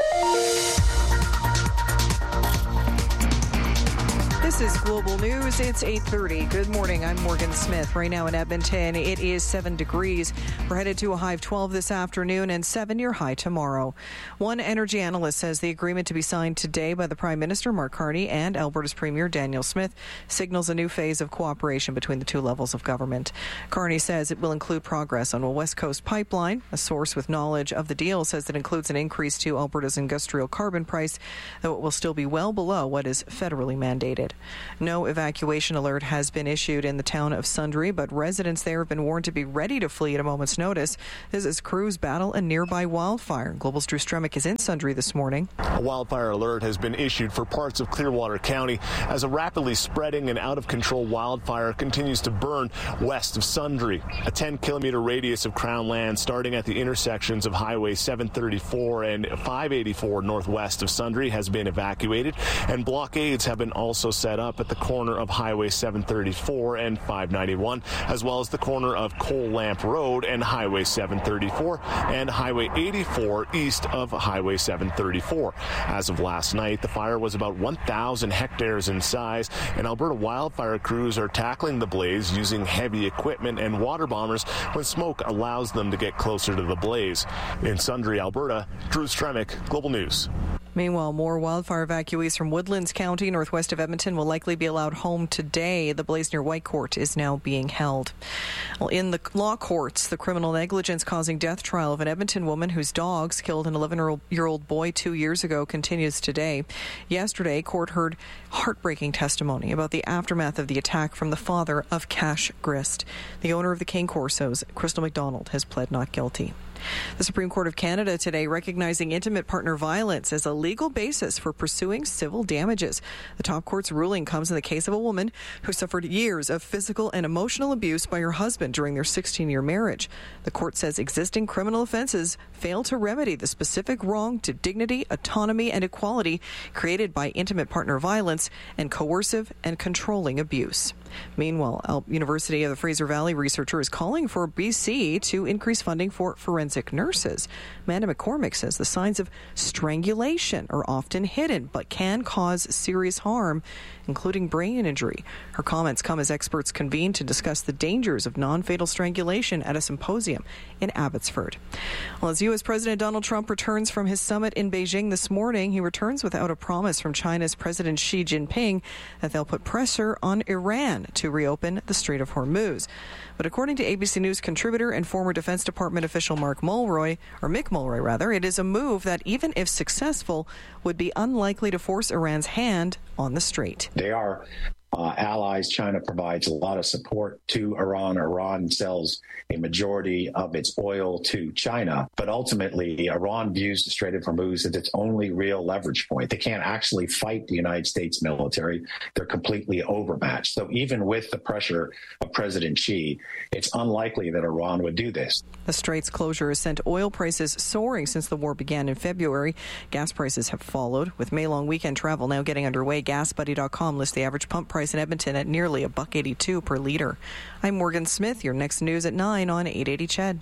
This is Global News. It's 8:30. Good morning. I'm Morgan Smith. Right now in Edmonton, it is 7 degrees. We're headed to a high of 12 this afternoon and 7-year high tomorrow. One energy analyst says the agreement to be signed today by the Prime Minister, Mark Carney, and Alberta's Premier, Daniel Smith, signals a new phase of cooperation between the two levels of government. Carney says it will include progress on a West Coast pipeline. A source with knowledge of the deal says it includes an increase to Alberta's industrial carbon price, though it will still be well below what is federally mandated. No evacuation alert has been issued in the town of Sundre, but residents there have been warned to be ready to flee at a moment's notice. This is crews battle a nearby wildfire. Global's Drew Stremick is in Sundre this morning. A wildfire alert has been issued for parts of Clearwater County as a rapidly spreading and out-of-control wildfire continues to burn west of Sundre. A 10-kilometer radius of Crown land starting at the intersections of Highway 734 and 584 northwest of Sundre has been evacuated, and blockades have been also set up at the corner of Highway 734 and 591, as well as the corner of Coal Lamp Road and Highway 734 and Highway 84 east of Highway 734. As of last night, the fire was about 1,000 hectares in size, and Alberta wildfire crews are tackling the blaze using heavy equipment and water bombers when smoke allows them to get closer to the blaze. In Sundre, Alberta, Drew Stremick, Global News. Meanwhile, more wildfire evacuees from Woodlands County, northwest of Edmonton, will likely be allowed home today. The blaze near White Court is now being held. Well, in the law courts, the criminal negligence causing death trial of an Edmonton woman whose dogs killed an 11-year-old boy 2 years ago continues today. Yesterday, court heard heartbreaking testimony about the aftermath of the attack from the father of Cash Grist. The owner of the Cane Corsos, Crystal McDonald, has pled not guilty. The Supreme Court of Canada today recognizing intimate partner violence as a legal basis for pursuing civil damages. The top court's ruling comes in the case of a woman who suffered years of physical and emotional abuse by her husband during their 16-year marriage. The court says existing criminal offenses fail to remedy the specific wrong to dignity, autonomy, and equality created by intimate partner violence and coercive and controlling abuse. Meanwhile, University of the Fraser Valley researcher is calling for BC to increase funding for forensic nurses. Amanda McCormick says the signs of strangulation are often hidden but can cause serious harm, including brain injury. Her comments come as experts convene to discuss the dangers of non-fatal strangulation at a symposium in Abbotsford. Well, as U.S. President Donald Trump returns from his summit in Beijing this morning, he returns without a promise from China's President Xi Jinping that they'll put pressure on Iran to reopen the Strait of Hormuz. But according to ABC News contributor and former Defense Department official Mick Mulroy, it is a move that, even if successful, would be unlikely to force Iran's hand on the strait. They are allies. China provides a lot of support to Iran. Iran sells a majority of its oil to China, but ultimately Iran views the Strait of Hormuz as its only real leverage point. They can't actually fight the United States military. They're completely overmatched. So even with the pressure of President Xi, it's unlikely that Iran would do this. The strait's closure has sent oil prices soaring since the war began in February. Gas prices have followed. With May-long weekend travel now getting underway, GasBuddy.com lists the average pump price in Edmonton at nearly $1.82 per litre. I'm Morgan Smith. Your next news at 9 on 880 CHED.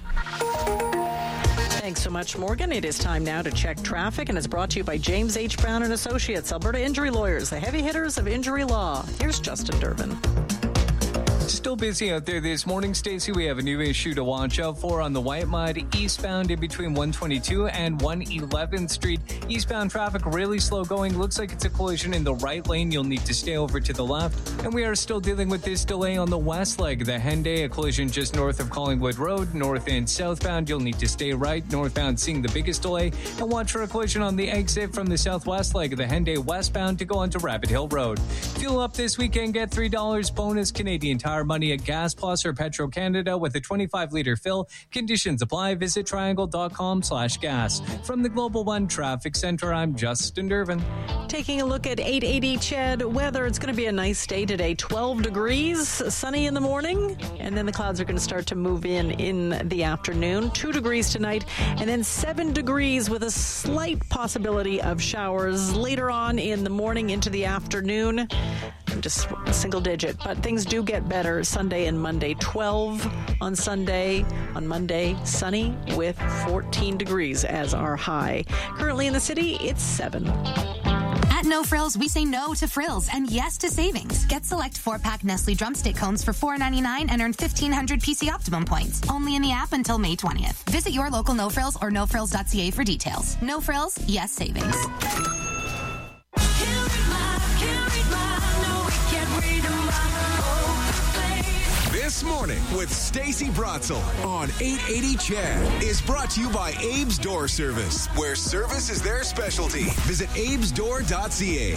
Thanks so much, Morgan. It is time now to check traffic, and it's brought to you by James H. Brown & Associates, Alberta Injury Lawyers, the heavy hitters of injury law. Here's Justin Durbin. Still busy out there this morning, Stacey. We have a new issue to watch out for on the White Mud eastbound in between 122 and 111th Street. Eastbound traffic really slow going. Looks like it's a collision in the right lane. You'll need to stay over to the left. And we are still dealing with this delay on the west leg. The Henday, a collision just north of Collingwood Road. North and southbound, you'll need to stay right. Northbound seeing the biggest delay. And watch for a collision on the exit from the southwest leg of the Henday westbound to go onto Rabbit Hill Road. Fuel up this weekend. Get $3 bonus Canadian Tire money at Gas Plus or Petro Canada with a 25-liter fill. Conditions apply. Visit triangle.com/gas. From the Global One Traffic Center, I'm Justin Durbin. Taking a look at 880 CHED weather. It's going to be a nice day today. 12 degrees, sunny in the morning, and then the clouds are going to start to move in the afternoon. 2 degrees tonight, and then 7 degrees with a slight possibility of showers later on in the morning into the afternoon. Just a single digit, but things do get better Sunday and Monday. 12 on Sunday. On Monday, sunny with 14 degrees as our high. Currently in the city, it's 7. At No Frills, we say no to frills and yes to savings. Get select 4-pack Nestle drumstick cones for $4.99 and earn 1,500 PC Optimum points. Only in the app until May 20th. Visit your local No Frills or nofrills.ca for details. No Frills, yes savings. This Morning with Stacey Bratzel on 880 CHED is brought to you by Abe's Door Service, where service is their specialty. Visit abesdoor.ca.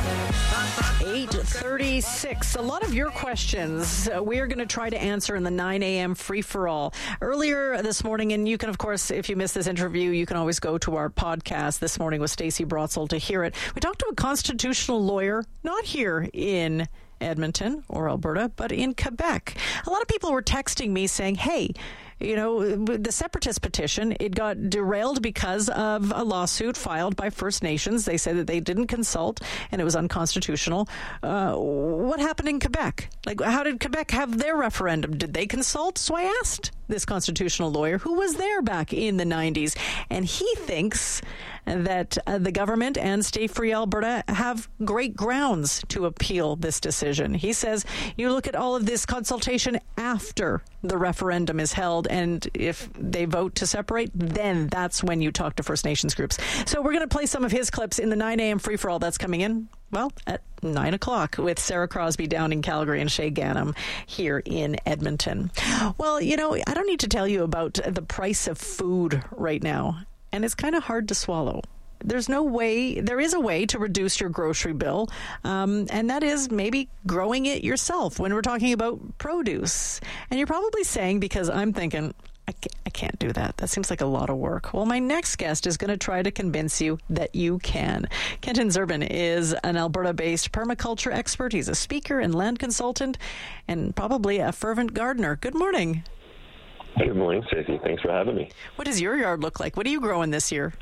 8:36. A lot of your questions we are going to try to answer in the 9 a.m. free-for-all. Earlier this morning, and you can, of course, if you missed this interview, you can always go to our podcast This Morning with Stacey Bratzel to hear it. We talked to a constitutional lawyer, not here in Edmonton or Alberta, but in Quebec. A lot of people were texting me saying, hey, you know, the separatist petition, it got derailed because of a lawsuit filed by First Nations. They said that they didn't consult and it was unconstitutional. What happened in Quebec? Like, how did Quebec have their referendum? Did they consult? So I asked this constitutional lawyer who was there back in the 90s, and he thinks that the government and Stay Free Alberta have great grounds to appeal this decision. He says you look at all of this consultation after the referendum is held, and if they vote to separate, then that's when you talk to First Nations groups. So we're going to play some of his clips in the 9 a.m. free-for-all that's coming in, well, at 9 o'clock with Sarah Crosby down in Calgary and Shay Gannam here in Edmonton. Well, you know, I don't need to tell you about the price of food right now, and it's kind of hard to swallow. There is a way to reduce your grocery bill, and that is maybe growing it yourself when we're talking about produce. And you're probably saying, because I'm thinking, I can't do that. That seems like a lot of work. Well, my next guest is going to try to convince you that you can. Kenton Zerbin is an Alberta-based permaculture expert. He's a speaker and land consultant and probably a fervent gardener. Good morning. Good morning, Stacey. Thanks for having me. What does your yard look like? What are you growing this year?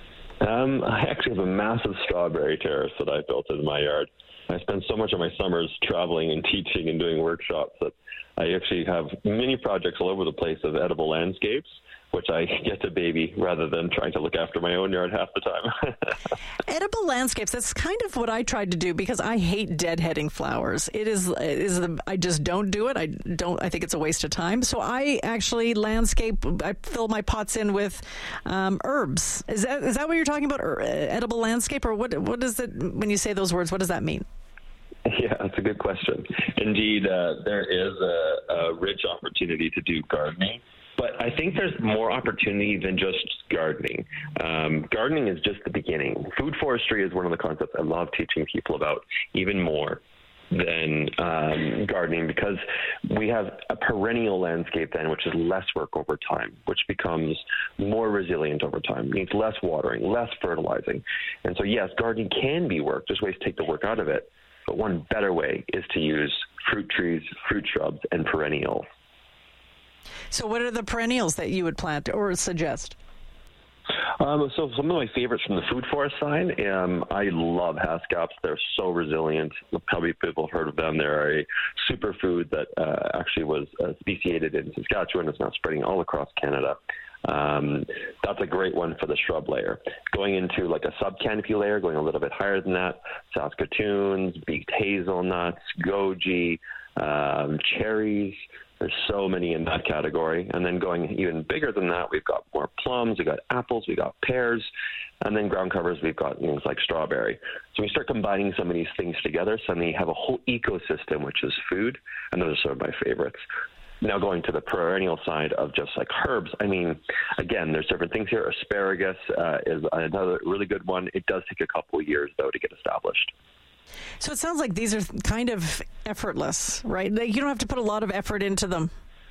I actually have a massive strawberry terrace that I built in my yard. I spend so much of my summers traveling and teaching and doing workshops that I actually have many projects all over the place of edible landscapes, which I get to baby rather than trying to look after my own yard half the time. Edible landscapes, that's kind of what I tried to do because I hate deadheading flowers. I just don't do it. I think it's a waste of time. So I actually I fill my pots in with herbs. Is that what you're talking about? Edible landscape, or what is it when you say those words? What does that mean? Yeah, that's a good question. Indeed, there is a rich opportunity to do gardening. But I think there's more opportunity than just gardening. Gardening is just the beginning. Food forestry is one of the concepts I love teaching people about even more than gardening, because we have a perennial landscape then, which is less work over time, which becomes more resilient over time. It needs less watering, less fertilizing. And so, yes, gardening can be work. There's ways to take the work out of it. But one better way is to use fruit trees, fruit shrubs, and perennials. So what are the perennials that you would plant or suggest? So some of my favorites from the food forest side, I love haskaps. They're so resilient. Probably people have heard of them. They're a superfood that actually was speciated in Saskatchewan. It's now spreading all across Canada. That's a great one for the shrub layer. Going into like a sub-canopy layer, going a little bit higher than that, Saskatoons, beaked hazelnuts, goji, cherries. There's so many in that category. And then going even bigger than that, we've got more plums, we've got apples, we've got pears, and then ground covers, we've got things like strawberry. So we start combining some of these things together, suddenly you have a whole ecosystem, which is food, and those are some of my favorites. Now going to the perennial side of just like herbs, I mean, again, there's different things here. Asparagus is another really good one. It does take a couple of years, though, to get established. So it sounds like these are kind of effortless, right? You don't have to put a lot of effort into them.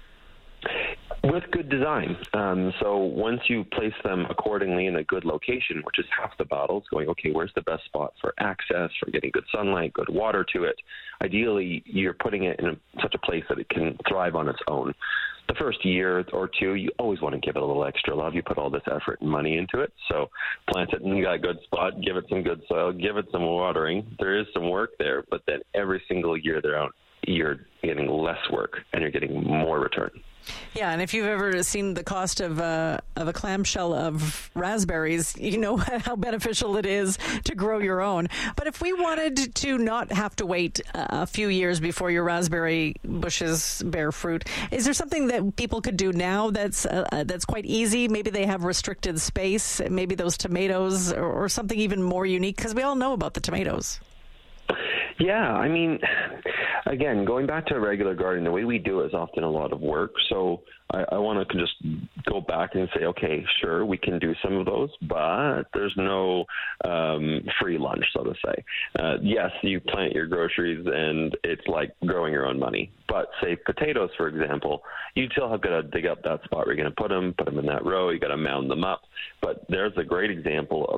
With good design. So once you place them accordingly in a good location, which is half the battle, it's going, okay, where's the best spot for access, for getting good sunlight, good water to it? Ideally, you're putting it in such a place that it can thrive on its own. The first year or two, you always want to give it a little extra love. You put all this effort and money into it. So plant it in a good spot, give it some good soil, give it some watering. There is some work there, but then every single year they're out, you're getting less work and you're getting more return. Yeah, and if you've ever seen the cost of a clamshell of raspberries, you know how beneficial it is to grow your own. But if we wanted to not have to wait a few years before your raspberry bushes bear fruit, is there something that people could do now that's quite easy? Maybe they have restricted space, maybe those tomatoes or something even more unique, because we all know about the tomatoes. Yeah, I mean, again, going back to regular gardening, the way we do it is often a lot of work. So I want to just go back and say, okay, sure, we can do some of those, but there's no free lunch, so to say. Yes, you plant your groceries and it's like growing your own money. But say potatoes, for example, you still have got to dig up that spot where you're going to put them in that row. You got to mound them up. But there's a great example of